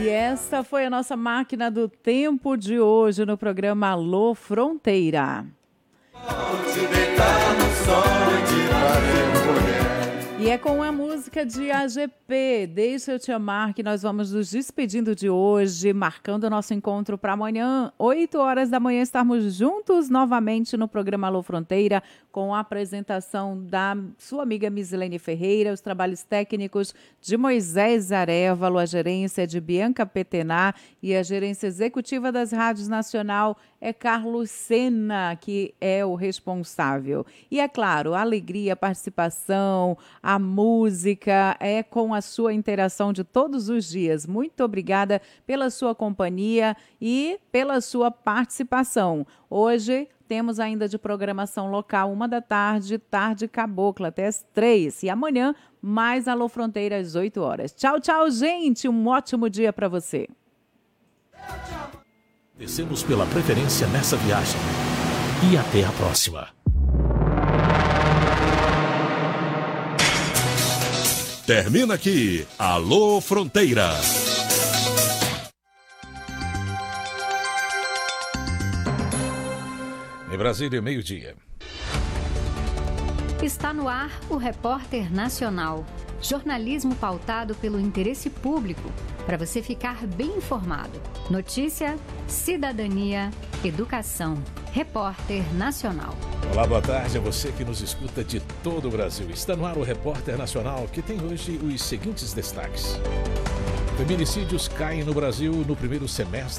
E essa foi a nossa máquina do tempo de hoje no programa Alô Fronteira. E é com a música de AGP, Deixa Eu Te Amar, que nós vamos nos despedindo de hoje, marcando o nosso encontro para amanhã, 8 horas da manhã, estarmos juntos novamente no programa Alô Fronteira, com a apresentação da sua amiga Misilene Ferreira, os trabalhos técnicos de Moisés Arévalo, a gerência de Bianca Petená e a gerência executiva das Rádios Nacional é Carlos Sena, que é o responsável. E é claro, a alegria, a participação, a música é com a sua interação de todos os dias. Muito obrigada pela sua companhia e pela sua participação. Hoje temos ainda de programação local 1h, tarde cabocla, até as 3. E amanhã, mais Alô Fronteira às 8 horas. Tchau, tchau, gente. Um ótimo dia para você. Descemos pela preferência nessa viagem. E até a próxima. Termina aqui, Alô Fronteira. Em Brasília, meio-dia. Está no ar o Repórter Nacional. Jornalismo pautado pelo interesse público, para você ficar bem informado. Notícia, cidadania, educação. Repórter Nacional. Olá, boa tarde a você que nos escuta de todo o Brasil. Está no ar o Repórter Nacional, que tem hoje os seguintes destaques. Feminicídios caem no Brasil no primeiro semestre